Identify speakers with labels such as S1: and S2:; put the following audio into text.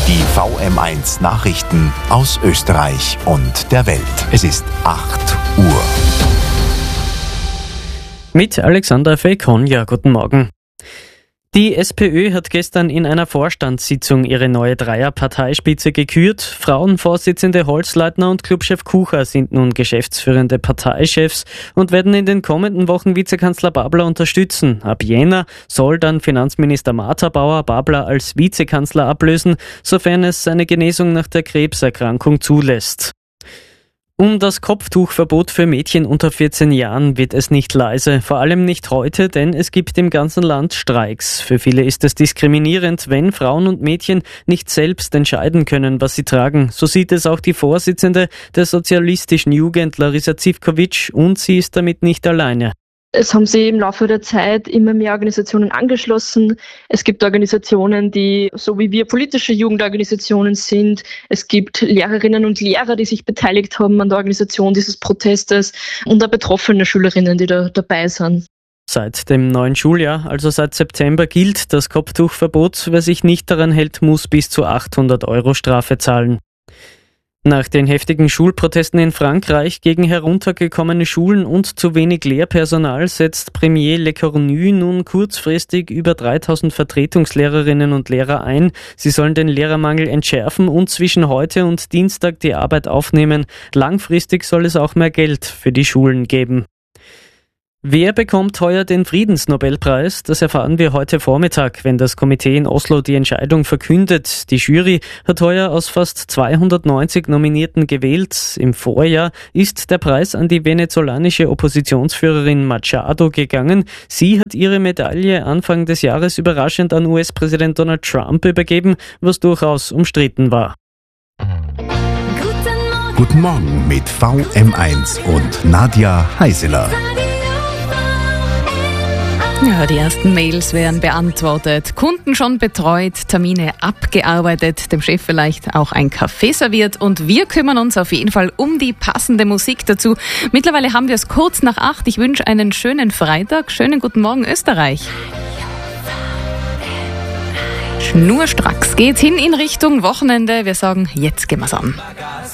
S1: Die VM1 Nachrichten aus Österreich und der Welt. Es ist 8 Uhr.
S2: Mit Alexandra Fekonja, guten Morgen. Die SPÖ hat gestern in einer Vorstandssitzung ihre neue Dreierparteispitze gekürt. Frauenvorsitzende Holzleitner und Clubchef Kucher sind nun geschäftsführende Parteichefs und werden in den kommenden Wochen Vizekanzler Babler unterstützen. Ab Jänner soll dann Finanzminister Martha Bauer Babler als Vizekanzler ablösen, sofern es seine Genesung nach der Krebserkrankung zulässt. Um das Kopftuchverbot für Mädchen unter 14 Jahren wird es nicht leise, vor allem nicht heute, denn es gibt im ganzen Land Streiks. Für viele ist es diskriminierend, wenn Frauen und Mädchen nicht selbst entscheiden können, was sie tragen. So sieht es auch die Vorsitzende der sozialistischen Jugend, Larissa Zivkovic, und sie ist damit nicht alleine.
S3: Es haben sich im Laufe der Zeit immer mehr Organisationen angeschlossen. Es gibt Organisationen, die so wie wir politische Jugendorganisationen sind. Es gibt Lehrerinnen und Lehrer, die sich beteiligt haben an der Organisation dieses Protestes und auch betroffene Schülerinnen, die da dabei sind.
S2: Seit dem neuen Schuljahr, also seit September, gilt das Kopftuchverbot. Wer sich nicht daran hält, muss bis zu 800 € Strafe zahlen. Nach den heftigen Schulprotesten in Frankreich gegen heruntergekommene Schulen und zu wenig Lehrpersonal setzt Premier Le Cornu nun kurzfristig über 3000 Vertretungslehrerinnen und Lehrer ein. Sie sollen den Lehrermangel entschärfen und zwischen heute und Dienstag die Arbeit aufnehmen. Langfristig soll es auch mehr Geld für die Schulen geben. Wer bekommt heuer den Friedensnobelpreis? Das erfahren wir heute Vormittag, wenn das Komitee in Oslo die Entscheidung verkündet. Die Jury hat heuer aus fast 290 Nominierten gewählt. Im Vorjahr ist der Preis an die venezolanische Oppositionsführerin Machado gegangen. Sie hat ihre Medaille Anfang des Jahres überraschend an US-Präsident Donald Trump übergeben, was durchaus umstritten war.
S1: Guten Morgen mit VM1 und Nadja Heiseler.
S4: Ja, die ersten Mails werden beantwortet, Kunden schon betreut, Termine abgearbeitet, dem Chef vielleicht auch ein Kaffee serviert und wir kümmern uns auf jeden Fall um die passende Musik dazu. Mittlerweile haben wir es kurz nach 8. Ich wünsche einen schönen Freitag, schönen guten Morgen Österreich. Schnurstracks geht's hin in Richtung Wochenende. Wir sagen, jetzt gehen wir's an.